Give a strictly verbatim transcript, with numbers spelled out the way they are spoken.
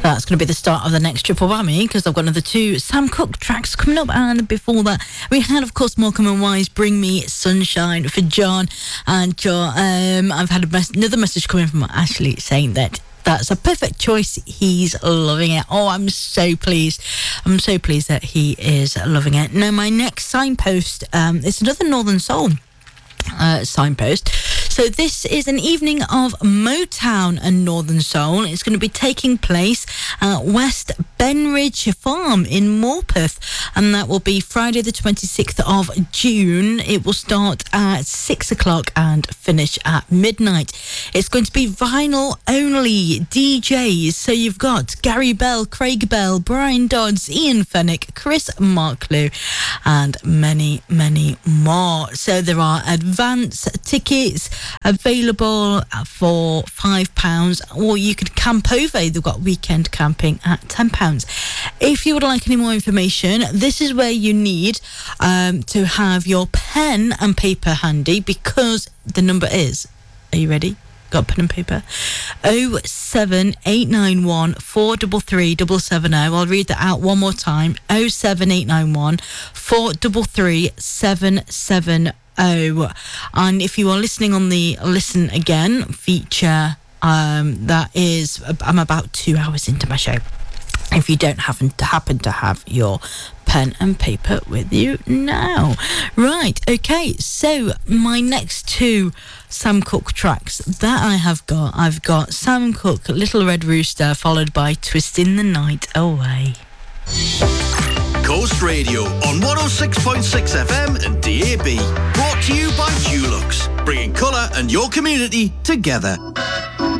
That's going to be the start of the next triple whammy, because I've got another two Sam Cooke tracks coming up. And before that, we had, of course, Morecambe and Wise, Bring Me Sunshine for John. And John, um, I've had a mes- another message coming from Ashley saying that that's a perfect choice. He's loving it. Oh, I'm so pleased. I'm so pleased that he is loving it. Now, my next signpost um, is another Northern Soul uh, signpost. So this is an evening of Motown and Northern Soul. It's going to be taking place at West Benridge Farm in Morpeth, and that will be Friday the twenty-sixth of June. It will start at six o'clock and finish at midnight. It's going to be vinyl only D Js. So you've got Gary Bell, Craig Bell, Brian Dodds, Ian Fennick, Chris Marklew, and many, many more. So there are advance tickets available for five pounds, or you could camp over. They've got weekend camping at ten pounds. If you would like any more information, this is where you need um, to have your pen and paper handy, because the number is, are you ready? Got pen and paper? oh seven eight nine one, four three three, seven seven oh. I'll read that out one more time. oh seven eight nine one, four three three, seven seven oh. And if you are listening on the Listen Again feature, um, that is, I'm about two hours into my show. If you don't happen to happen to have your pen and paper with you now. Right, okay, so my next two Sam Cooke tracks that I have got, I've got Sam Cooke, Little Red Rooster, followed by Twisting the Night Away. Coast Radio on one oh six point six F M and D A B. Brought to you by Dulux, bringing colour and your community together.